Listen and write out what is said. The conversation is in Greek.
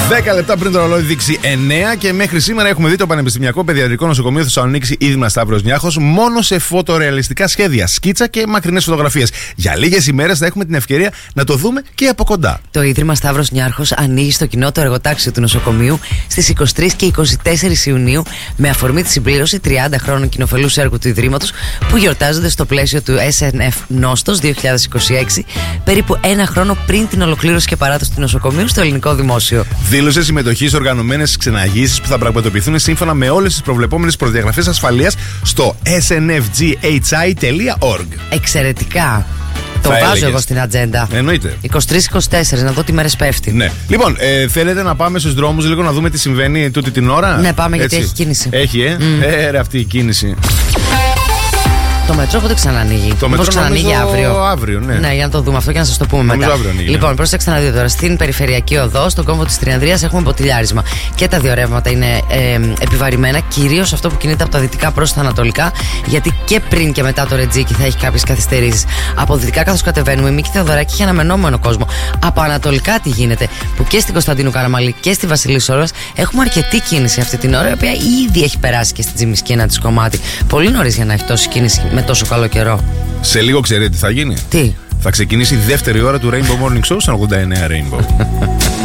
10 λεπτά πριν το ρολόι δείξει 9 και μέχρι σήμερα έχουμε δει το Πανεπιστημιακό Παιδιατρικό Νοσοκομείο Θεσσαλονίκης Ίδρυμα Σταύρος Νιάρχος μόνο σε φωτορεαλιστικά σχέδια, σκίτσα και μακρινές φωτογραφίες. Για λίγες ημέρες θα έχουμε την ευκαιρία να το δούμε και από κοντά. Το Ίδρυμα Σταύρος Νιάρχος ανοίγει στο κοινό το εργοτάξιο του νοσοκομείου στις 23 και 24 Ιουνίου με αφορμή τη συμπλήρωση 30 χρόνων κοινοφελούς έργου του Ιδρύματος που γιορτάζονται στο πλαίσιο του SNF Νόστος 2026, περίπου ένα χρόνο πριν την ολοκλήρωση και παράδοση του νοσοκομείου στο ελληνικό δημόσιο. Δήλωσε συμμετοχή σε οργανωμένες ξεναγήσεις που θα πραγματοποιηθούν σύμφωνα με όλες τις προβλεπόμενες προδιαγραφές ασφαλείας στο snfghi.org. Εξαιρετικά. Το βάζω εγώ στην ατζέντα. Εννοείται. 23-24, να δω τι μέρες πέφτει. Ναι. Λοιπόν, θέλετε να πάμε στους δρόμους λίγο να δούμε τι συμβαίνει τούτη την ώρα? Ναι, πάμε. Έτσι. Γιατί έχει κίνηση. Έχει, ρε αυτή η κίνηση. Το μετρό πότε ξανανοίγει? Το μετρό ξανανοίγει αύριο, ναι. Ναι, για να το δούμε αυτό και να σας το πούμε μετά. Ανοίγει, λοιπόν, ναι. Πρόσεξτε να δείτε τώρα. Στην περιφερειακή οδό, στον κόμβο της Τριανδρίας, έχουμε ποτηλιάρισμα. Και τα δύο ρεύματα είναι επιβαρημένα, κυρίως αυτό που κινείται από τα δυτικά προς τα ανατολικά, γιατί και πριν και μετά το Ρετζίκι θα έχει κάποιες καθυστερήσεις. Από δυτικά, καθώς κατεβαίνουμε, η Μίκη Θεοδωράκη είχε αναμενόμενο κόσμο. Από ανατολικά τι γίνεται, που και στην Κωνσταντίνου Καραμαλή και στη Βασιλής Σόρας έχουμε αρκετή κίνηση αυτή την ώρα, η οποία ήδη έχει περάσει και στην Τζιμισκή ένα της κομμάτι. Πολύ νωρίς για να έχει τόση κίνηση με τόσο καλό καιρό. Σε λίγο ξέρετε τι θα γίνει? Τι? Θα ξεκινήσει η δεύτερη ώρα του Rainbow Morning Show σαν 89 Rainbow.